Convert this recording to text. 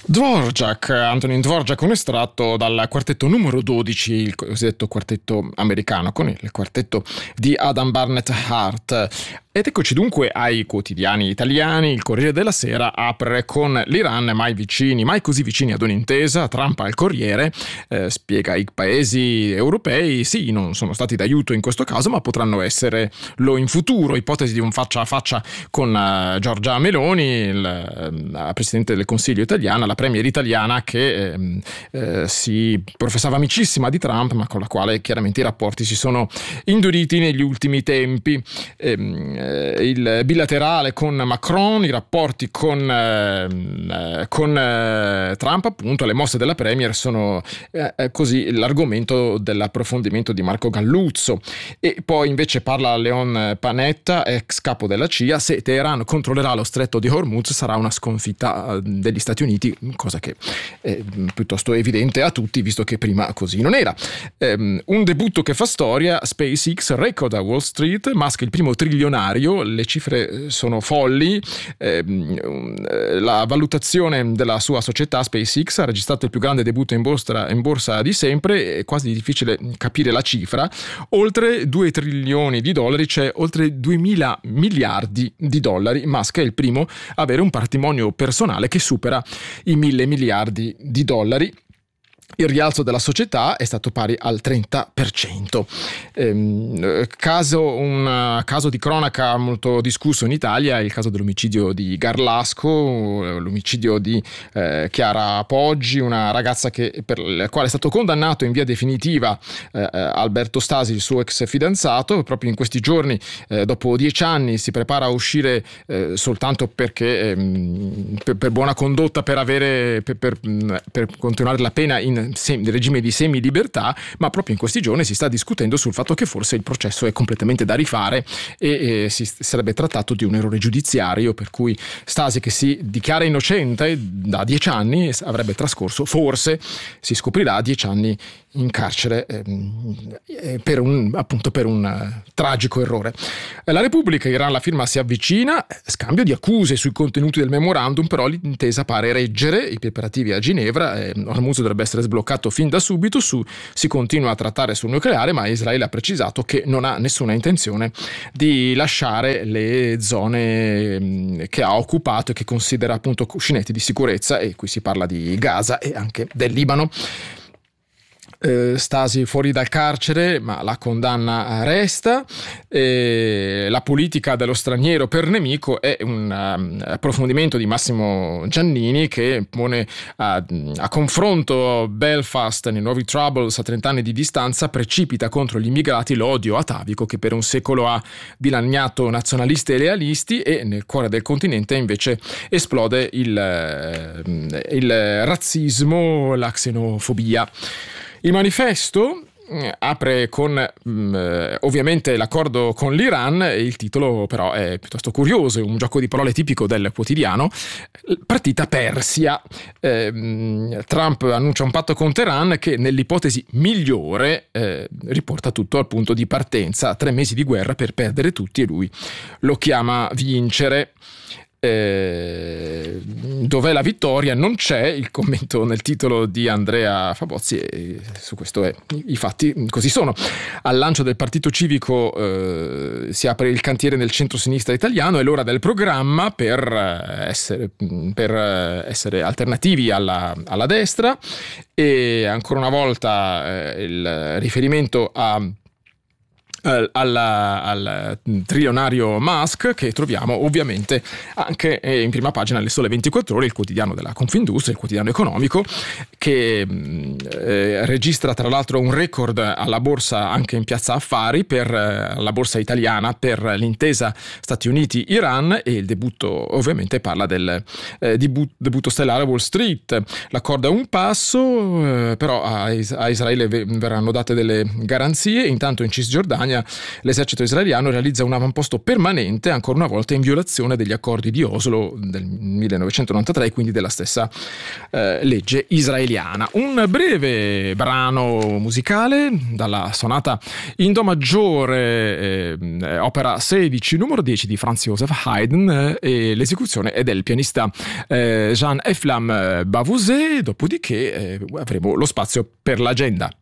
Antonin Dvorak, un estratto dal quartetto numero 12, il cosiddetto quartetto americano, con il quartetto di Adam Barnett Hart. Ed eccoci dunque ai quotidiani italiani. Il Corriere della Sera apre con l'Iran mai così vicini ad un'intesa. Trump al Corriere spiega i paesi europei sì, non sono stati d'aiuto in questo caso, ma potranno esserlo in futuro. Ipotesi di un faccia a faccia con Giorgia Meloni, la Presidente del Consiglio italiana, la Premier italiana che si professava amicissima di Trump, ma con la quale chiaramente i rapporti si sono induriti negli ultimi tempi. Il bilaterale con Macron, i rapporti con Trump, appunto, le mosse della Premier sono così l'argomento dell'approfondimento di Marco Galluzzo. E poi invece parla Leon Panetta, ex capo della CIA: se Teheran controllerà lo stretto di Hormuz sarà una sconfitta degli Stati Uniti, cosa che è piuttosto evidente a tutti, visto che prima così non era. Un debutto che fa storia: SpaceX record a Wall Street, Musk il primo trilionario. Le cifre sono folli. La valutazione della sua società SpaceX ha registrato il più grande debutto in borsa di sempre. È quasi difficile capire la cifra. Oltre 2 trilioni di dollari, cioè oltre 2.000 miliardi di dollari. Musk è il primo a avere un patrimonio personale che supera i 1.000 miliardi di dollari. Il rialzo della società è stato pari al 30%. Un caso di cronaca molto discusso in Italia è il caso dell'omicidio di Garlasco, l'omicidio di Chiara Poggi, una ragazza per la quale è stato condannato in via definitiva Alberto Stasi, il suo ex fidanzato. Proprio in questi giorni, dopo 10 anni, si prepara a uscire soltanto perché per buona condotta, per continuare la pena in regime di semilibertà, ma proprio in questi giorni si sta discutendo sul fatto che forse il processo è completamente da rifare e si sarebbe trattato di un errore giudiziario, per cui Stasi, che si dichiara innocente da 10 anni, avrebbe trascorso, forse si scoprirà, 10 anni in carcere per un tragico errore. La Repubblica: Iran, la firma si avvicina, scambio di accuse sui contenuti del memorandum, però l'intesa pare reggere i preparativi a Ginevra. Hormuz dovrebbe essere sbloccato fin da subito, si continua a trattare sul nucleare, ma Israele ha precisato che non ha nessuna intenzione di lasciare le zone che ha occupato e che considera appunto cuscinetti di sicurezza, e qui si parla di Gaza e anche del Libano. Stasi fuori dal carcere, ma la condanna resta. La politica dello straniero per nemico è un approfondimento di Massimo Giannini, che pone a confronto Belfast nei nuovi Troubles a 30 anni di distanza. Precipita contro gli immigrati l'odio atavico che per un secolo ha dilaniato nazionalisti e lealisti, e nel cuore del continente invece esplode il razzismo, la xenofobia. Il Manifesto apre con ovviamente l'accordo con l'Iran. Il titolo però è piuttosto curioso, è un gioco di parole tipico del quotidiano: partita Persia. Trump annuncia un patto con Teheran che nell'ipotesi migliore riporta tutto al punto di partenza. 3 mesi di guerra per perdere tutti, e lui lo chiama vincere. Dov'è la vittoria? Non c'è. Il commento nel titolo di Andrea Fabozzi, e su questo i fatti così sono. Al lancio del partito civico si apre il cantiere nel centro-sinistra italiano. È l'ora del programma per essere alternativi alla destra, e ancora una volta il riferimento al trilionario Musk, che troviamo ovviamente anche in prima pagina alle Sole 24 Ore, il quotidiano della Confindustria, il quotidiano economico, che registra tra l'altro un record alla borsa, anche in piazza affari, per la borsa italiana, per l'intesa Stati Uniti-Iran, e il debutto ovviamente parla del debutto stellare a Wall Street. L'accordo è un passo, però a Israele verranno date delle garanzie. Intanto in Cisgiordania Cisgiordania, l'esercito israeliano realizza un avamposto permanente, ancora una volta in violazione degli accordi di Oslo del 1993 e quindi della stessa legge israeliana. Un breve brano musicale dalla sonata in do maggiore, opera 16 numero 10 di Franz Joseph Haydn, e l'esecuzione è del pianista Jean Eflam Bavouzet. Dopodiché avremo lo spazio per l'agenda.